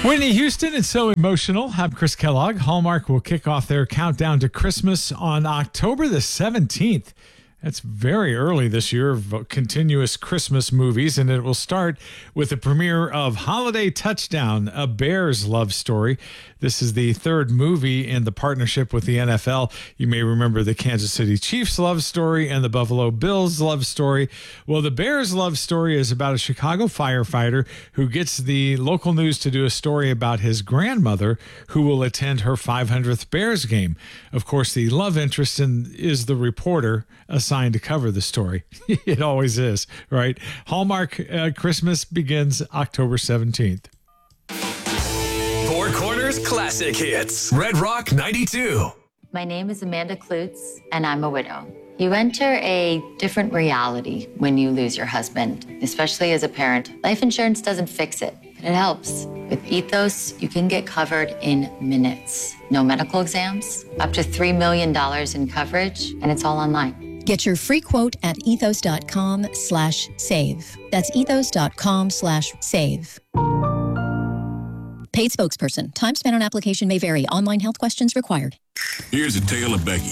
Whitney Houston is so emotional. I'm Chris Kellogg. Hallmark will kick off their countdown to Christmas on October the 17th. That's very early this year of continuous Christmas movies, and it will start with the premiere of Holiday Touchdown, a Bears love story. This is the third movie in the partnership with the NFL. You may remember the Kansas City Chiefs love story and the Buffalo Bills love story. Well, the Bears love story is about a Chicago firefighter who gets the local news to do a story about his grandmother who will attend her 500th Bears game. Of course, the love interest is the reporter assigned to cover the story. It always is, right? Hallmark Christmas begins October 17th. Four Corners Classic Hits. Red Rock 92. My name is Amanda Klutz, and I'm a widow. You enter a different reality when you lose your husband, especially as a parent. Life insurance doesn't fix it, but it helps. With Ethos, you can get covered in minutes. No medical exams, up to $3 million in coverage, and it's all online. Get your free quote at ethos.com/save. That's ethos.com/save. Paid spokesperson. Time spent on application may vary. Online health questions required. Here's a tale of Becky.